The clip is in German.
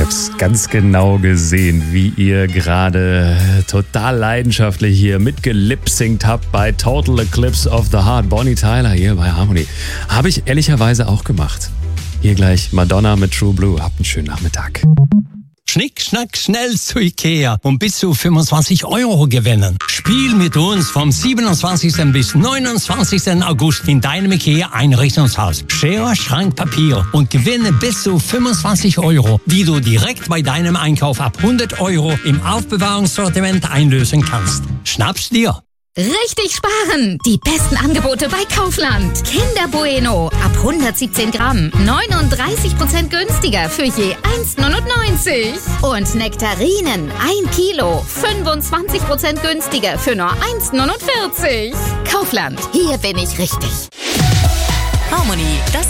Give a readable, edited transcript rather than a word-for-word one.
habe es ganz genau gesehen, wie ihr gerade total leidenschaftlich hier mitgelipsingt habt bei Total Eclipse of the Heart. Bonnie Tyler hier bei Harmony. Habe ich ehrlicherweise auch gemacht. Hier gleich Madonna mit True Blue. Habt einen schönen Nachmittag. Schnick, schnack, schnell zu Ikea und bis zu 25 € gewinnen. Spiel mit uns vom 27. bis 29. August in deinem Ikea-Einrichtungshaus. Schere, Schrank, Papier und gewinne bis zu 25 €, die du direkt bei deinem Einkauf ab 100 € im Aufbewahrungssortiment einlösen kannst. Schnapp's dir! Richtig sparen! Die besten Angebote bei Kaufland. Kinder Bueno ab 117 Gramm 39% günstiger für je 1,99. Und Nektarinen 1 Kilo 25% günstiger für nur 1,49. Kaufland, hier bin ich richtig. Harmony, das